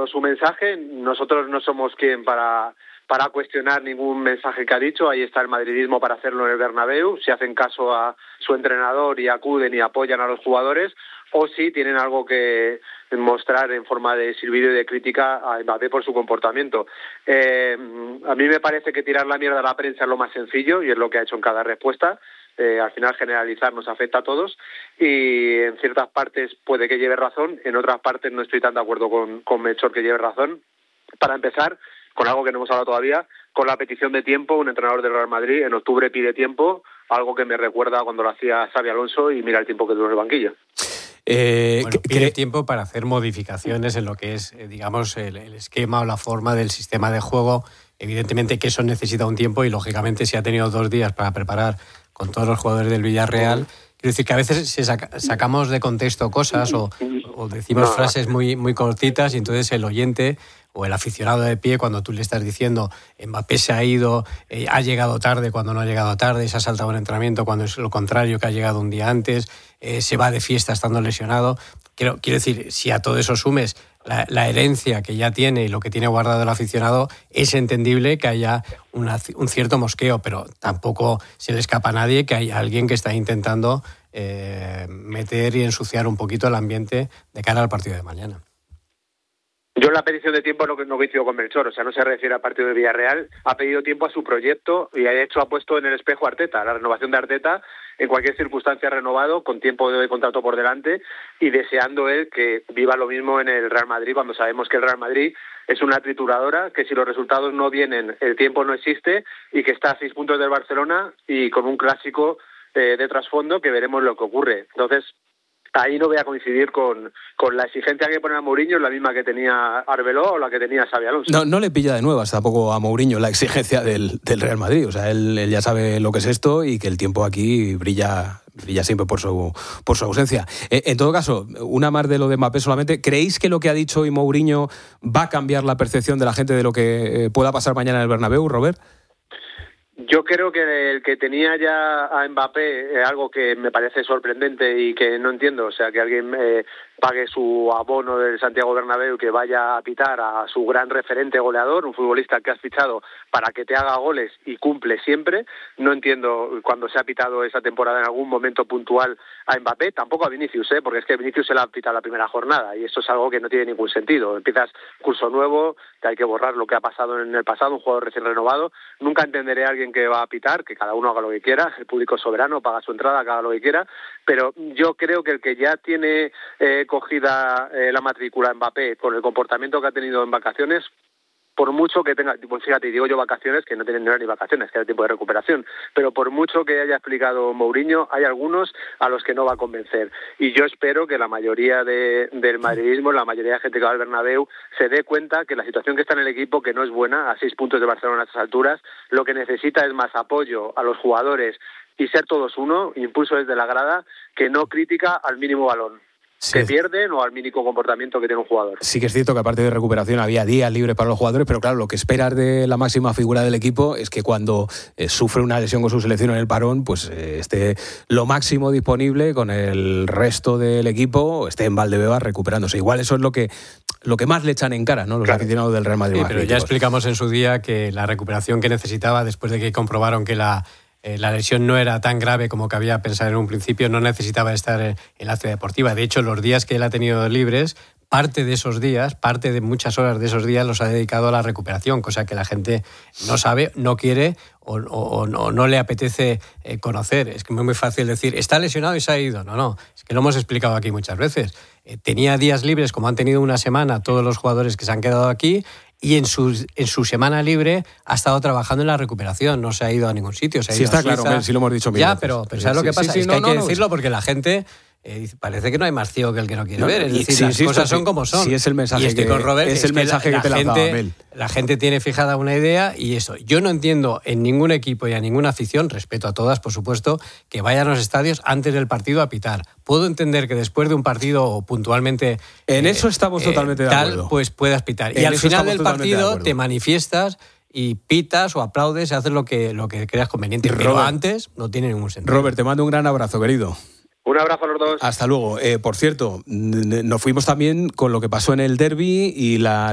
dando su mensaje. Nosotros no somos quien para cuestionar ningún mensaje que ha dicho. Ahí está el madridismo para hacerlo en el Bernabéu, si hacen caso a su entrenador y acuden y apoyan a los jugadores, o si tienen algo que mostrar en forma de silbido y de crítica a Mbappé por su comportamiento. A mí me parece que tirar la mierda a la prensa es lo más sencillo y es lo que ha hecho en cada respuesta. Al final generalizar nos afecta a todos y en ciertas partes puede que lleve razón, en otras partes no estoy tan de acuerdo con Melchor que lleve razón. Para empezar, con algo que no hemos hablado todavía, con la petición de tiempo, un entrenador del Real Madrid en octubre pide tiempo, algo que me recuerda cuando lo hacía Xabi Alonso y mira el tiempo que duró en el banquillo. Pide tiempo para hacer modificaciones en lo que es, digamos, el esquema o la forma del sistema de juego. Evidentemente que eso necesita un tiempo y, lógicamente, si ha tenido 2 días para preparar con todos los jugadores del Villarreal. Quiero decir que a veces sacamos de contexto cosas o decimos frases muy, muy cortitas y entonces el oyente o el aficionado de pie, cuando tú le estás diciendo Mbappé se ha ido, ha llegado tarde cuando no ha llegado tarde, se ha saltado un entrenamiento cuando es lo contrario, que ha llegado un día antes, se va de fiesta estando lesionado. Quiero decir, si a todo eso sumes la herencia que ya tiene y lo que tiene guardado el aficionado, es entendible que haya un cierto mosqueo, pero tampoco se le escapa a nadie que hay alguien que está intentando meter y ensuciar un poquito el ambiente de cara al partido de mañana. Yo en la petición de tiempo no coincido con Melchor, o sea, no se refiere al partido de Villarreal, ha pedido tiempo a su proyecto y de hecho ha puesto en el espejo a Arteta, la renovación de Arteta, en cualquier circunstancia renovado, con tiempo de contrato por delante y deseando él que viva lo mismo en el Real Madrid cuando sabemos que el Real Madrid es una trituradora, que si los resultados no vienen, el tiempo no existe y que está a 6 puntos del Barcelona y con un clásico de trasfondo que veremos lo que ocurre. Entonces, ahí no voy a coincidir con la exigencia que pone a Mourinho, la misma que tenía Arbeloa o la que tenía Xabi Alonso. No le pilla de nuevas tampoco a Mourinho la exigencia del Real Madrid. O sea, él ya sabe lo que es esto y que el tiempo aquí brilla siempre por su ausencia. En todo caso, una más de lo de Mbappé solamente. ¿Creéis que lo que ha dicho hoy Mourinho va a cambiar la percepción de la gente de lo que pueda pasar mañana en el Bernabéu, Robert? Yo creo que el que tenía ya a Mbappé, algo que me parece sorprendente y que no entiendo, o sea, que alguien pague su abono del Santiago Bernabéu, que vaya a pitar a su gran referente goleador, un futbolista que has fichado para que te haga goles y cumple siempre. No entiendo cuando se ha pitado esa temporada en algún momento puntual a Mbappé, tampoco a Vinicius, porque es que Vinicius se la ha pitado la primera jornada y eso es algo que no tiene ningún sentido. Empiezas curso nuevo, que hay que borrar lo que ha pasado en el pasado, un jugador recién renovado. Nunca entenderé a alguien que va a pitar, que cada uno haga lo que quiera, el público soberano paga su entrada, que haga lo que quiera, pero yo creo que el que ya tiene cogida la matrícula Mbappé con el comportamiento que ha tenido en vacaciones, por mucho que tenga, pues fíjate, digo yo vacaciones, que no tienen ni vacaciones, que hay tiempo de recuperación, pero por mucho que haya explicado Mourinho, hay algunos a los que no va a convencer. Y yo espero que la mayoría del madridismo, la mayoría de gente que va al Bernabéu, se dé cuenta que la situación que está en el equipo, que no es buena, a 6 puntos de Barcelona a estas alturas, lo que necesita es más apoyo a los jugadores y ser todos uno, impulso desde la grada, que no crítica al mínimo balón. Sí. Que pierden o al mínimo comportamiento que tiene un jugador. Sí que es cierto que aparte de recuperación había días libres para los jugadores, pero claro, lo que esperas de la máxima figura del equipo es que cuando sufre una lesión con su selección en el parón, pues esté lo máximo disponible con el resto del equipo, esté en Valdebebas recuperándose. Igual eso es lo que más le echan en cara, ¿no? Los aficionados del Real Madrid. Sí, pero ya explicamos en su día que la recuperación que necesitaba, después de que comprobaron que la lesión no era tan grave como cabía pensar en un principio, no necesitaba estar en la ciudad deportiva. De hecho, los días que él ha tenido libres, parte de muchas horas de esos días los ha dedicado a la recuperación, cosa que la gente no sabe, no quiere o no le apetece conocer. Es que es muy fácil decir, está lesionado y se ha ido. No, es que lo hemos explicado aquí muchas veces. Tenía días libres, como han tenido una semana todos los jugadores que se han quedado aquí, y en su semana libre ha estado trabajando en la recuperación, no se ha ido a ningún sitio. Se ha ido está a Suiza. claro, sí lo hemos dicho mil ya, veces. pero ¿sabes lo que pasa? Es que hay que decirlo porque la gente... parece que no hay más ciego que el que no quiere ver. Es decir, las cosas son como son. Sí, es el mensaje, y estoy con Robert, es el mensaje que te lanzaba Mel. La gente tiene fijada una idea y eso. Yo no entiendo en ningún equipo y a ninguna afición, respeto a todas, por supuesto, que vayan a los estadios antes del partido a pitar. Puedo entender que después de un partido o puntualmente... En eso estamos totalmente de acuerdo. Pues puedas pitar. Y al final del partido te manifiestas y pitas o aplaudes y haces lo que creas conveniente. Pero antes no tiene ningún sentido. Robert, te mando un gran abrazo, querido. Un abrazo a los dos. Hasta luego. Por cierto, nos fuimos también con lo que pasó en el derbi y la